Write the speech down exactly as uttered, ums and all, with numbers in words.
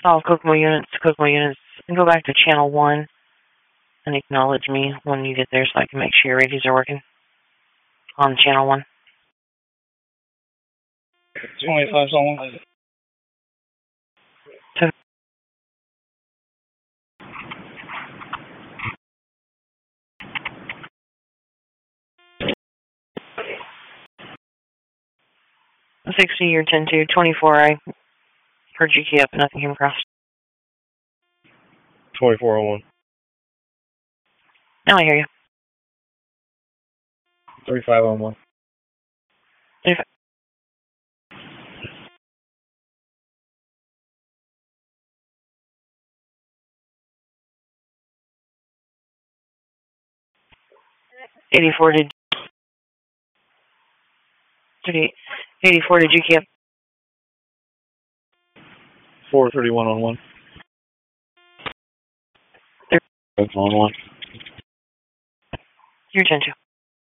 All Kokomo units, Kokomo units, and go back to channel one and acknowledge me when you get there so I can make sure your radios are working on channel one. twenty-five someone. sixty, you're ten two, twenty-four, I heard you key up, nothing came across. twenty-four oh one. Now I hear you. thirty-five oh one. thirty-five. eighty-four, did eighty-four, did you key up? four thirty-one on one. That's on one. You're ten two.